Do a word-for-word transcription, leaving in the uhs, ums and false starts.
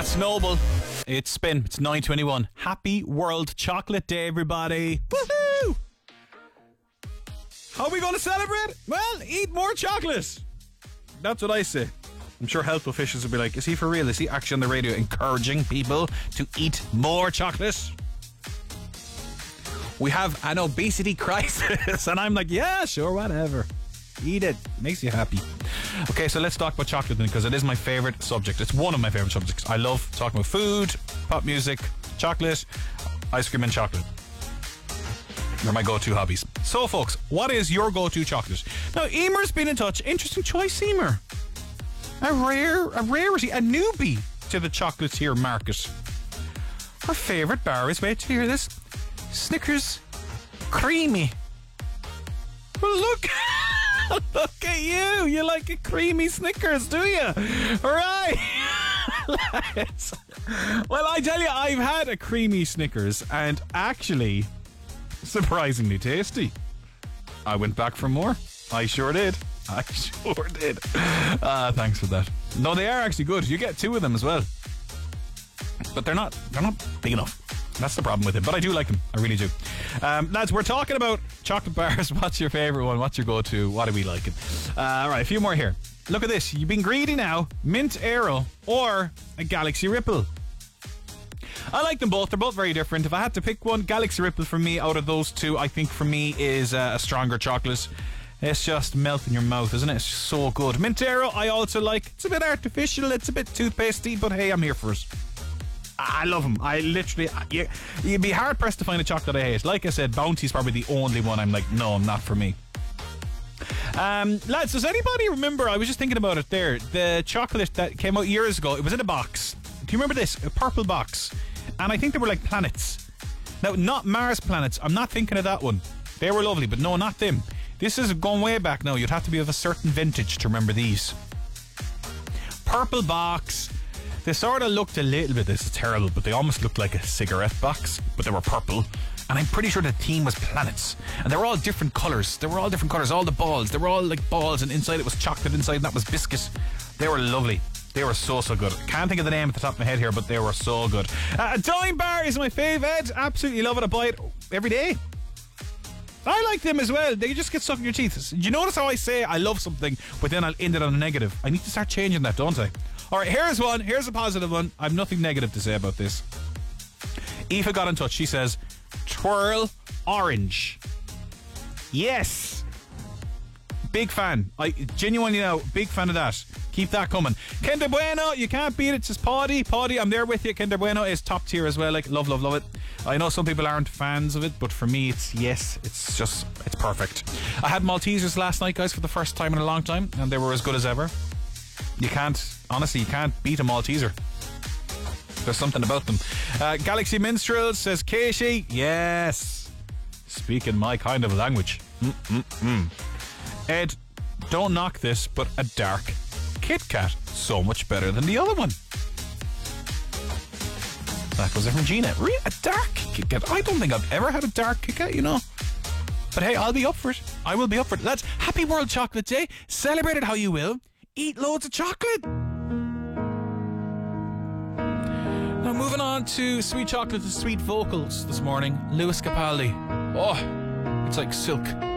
That's Noble. It's Spin. It's nine twenty-one. Happy World Chocolate Day, everybody. Woohoo! How are we going to celebrate? Well, eat more chocolate. That's what I say. I'm sure health officials will be like, is he for real? Is he actually on the radio encouraging people to eat more chocolate? We have an obesity crisis. And I'm like, yeah, sure, whatever. Eat it. Makes you happy. Okay, so let's talk about chocolate then, because it is my favourite subject. It's one of my favourite subjects. I love talking about food, pop music, chocolate, ice cream and chocolate. They're my go-to hobbies. So, folks, what is your go-to chocolate? Now, Emer's been in touch. Interesting choice, Emer. A rare, a rarity, a newbie to the chocolatier market. Her favourite bar is, wait till you hear this, Snickers Creamy. Well, look, look at you. You like a creamy Snickers, do you? All right. Well, I tell you, I've had a creamy Snickers and actually surprisingly tasty. I went back for more. I sure did. I sure did. Ah, thanks for that. No, they are actually good. You get two of them as well. But they're not they're not big enough. That's the problem with it. But I do like them. I really do. Um, lads, we're talking about chocolate bars. What's your favourite one? What's your go-to? What are we liking? Uh, all right, a few more here. Look at this. You've been greedy now. Mint Aero or a Galaxy Ripple. I like them both. They're both very different. If I had to pick one, Galaxy Ripple for me out of those two, I think for me is uh, a stronger chocolate. It's just melt in your mouth, isn't it? It's so good. Mint Aero, I also like. It's a bit artificial. It's a bit toothpastey, but hey, I'm here for it. I love them. I literally, you, you'd be hard pressed to find a chocolate I hate. Like I said, Bounty's probably the only one I'm like, no, not for me. Um, lads, does anybody remember? I was just thinking about it there. The chocolate that came out years ago. It was in a box. Do you remember this? A purple box, and I think they were like planets. Now, not Mars planets. I'm not thinking of that one. They were lovely, but no, not them. This is going way back now. You'd have to be of a certain vintage to remember these. Purple box. They sort of looked a little bit, this is terrible, but they almost looked like a cigarette box, but they were purple. And I'm pretty sure the theme was planets. And they were all different colours. They were all different colours. All the balls. They were all like balls, and inside it was chocolate, inside and that was biscuit. They were lovely. They were so, so good. Can't think of the name at the top of my head here, but they were so good. Uh, a Dime Bar is my favourite. Absolutely love it. I buy it every day. I like them as well. They just get stuck in your teeth. Do you notice how I say I love something, but then I'll end it on a negative? I need to start changing that, don't I? Alright, here's one. Here's a positive one. I have nothing negative to say about this. Aoife got in touch. She says, Twirl Orange. Yes. Big fan. I genuinely now, big fan of that. Keep that coming. Kinder Bueno, you can't beat it. Says Paddy. Paddy, I'm there with you. Kinder Bueno is top tier as well. Like, love, love, love it. I know some people aren't fans of it, but for me, it's yes. It's just, it's perfect. I had Maltesers last night, guys, for the first time in a long time, and they were as good as ever. You can't, honestly, you can't beat a Malteser. There's something about them. Uh, Galaxy Minstrel says Katie. Yes. Speaking my kind of language. Mm-mm-mm. Ed, don't knock this, but a dark Kit Kat, so much better than the other one. That was it from Gina. Really? A dark Kit Kat? I don't think I've ever had a dark Kit Kat, you know. But hey, I'll be up for it. I will be up for it. Lads, happy World Chocolate Day. Celebrate it how you will. Eat loads of chocolate. Now moving on to Sweet Chocolate and Sweet Vocals this morning. Lewis Capaldi. Oh, it's like silk.